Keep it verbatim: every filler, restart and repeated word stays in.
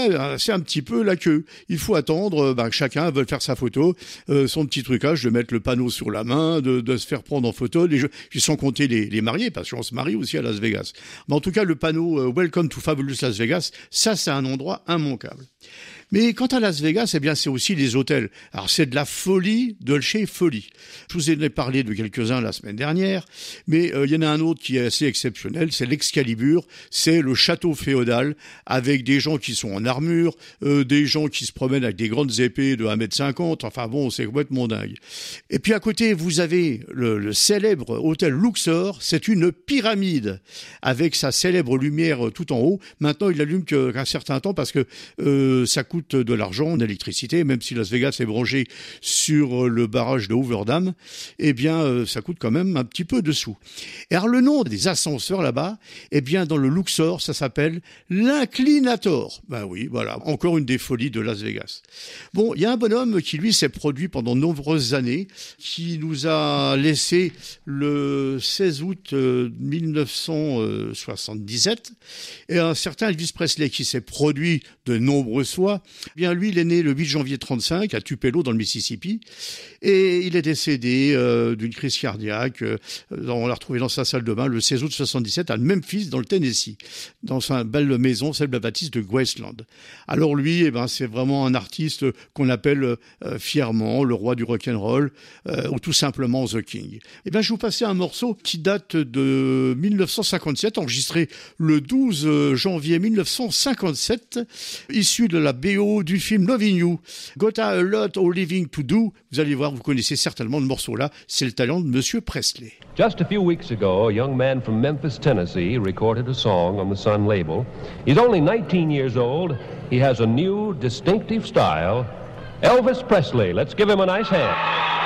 ben, c'est un petit peu la queue. Il faut attendre, ben, chacun veut faire sa photo, euh, son petit trucage, de mettre le panneau sur la main, de, de se faire prendre en photo, les jeux, sans compter les, les mariés, parce qu'on se marie aussi à Las Vegas. Mais en tout cas, le panneau euh, Welcome to Fabulous Las Vegas, ça, c'est un endroit immanquable. Mais quant à Las Vegas, eh bien, c'est aussi les hôtels. Alors, c'est de la folie de chez folie. Je vous en ai parlé de quelques-uns la semaine dernière, mais euh, il y en a un autre qui est assez exceptionnel, c'est l'Excalibur. C'est le château féodal avec des gens qui sont en armure, euh, des gens qui se promènent avec des grandes épées de un mètre cinquante. Enfin bon, c'est complètement dingue. Et puis à côté, vous avez le, le célèbre hôtel Luxor. C'est une pyramide avec sa célèbre lumière tout en haut. Maintenant, il allume qu'un certain temps parce que euh, ça coûte de l'argent en électricité, même si Las Vegas est branché sur le barrage de Hoover Dam, eh bien, euh, ça coûte quand même un petit peu de sous. Et alors, le nom des ascenseurs là-bas, eh bien, dans le Luxor, ça s'appelle l'Inclinator. Ben oui, voilà, encore une des folies de Las Vegas. Bon, il y a un bonhomme qui, lui, s'est produit pendant de nombreuses années, qui nous a laissé le seize août mille neuf cent soixante-dix-sept, et un certain Elvis Presley qui s'est produit de nombreuses fois. Eh bien, lui, il est né le huit janvier trente-cinq à Tupelo, dans le Mississippi, et il est décédé euh, d'une crise cardiaque. Euh, on l'a retrouvé dans sa salle de bain le seize août soixante-dix-sept à Memphis, dans le Tennessee, dans sa belle maison, celle de Baptiste de Graceland. Alors lui, eh ben, c'est vraiment un artiste qu'on appelle euh, fièrement le roi du rock'n'roll, euh, ou tout simplement The King. Eh bien, je vais vous passer un morceau qui date de mille neuf cent cinquante-sept, enregistré le douze janvier mille neuf cent cinquante-sept, issu de la B O du film Loving You. Got a lot of living to do. Vous allez voir, vous connaissez certainement le morceau-là. C'est le talent de Monsieur Presley. Just a few weeks ago, a young man from Memphis, Tennessee, recorded a song on the Sun label. He's only nineteen years old. He has a new, distinctive style. Elvis Presley. Let's give him a nice hand.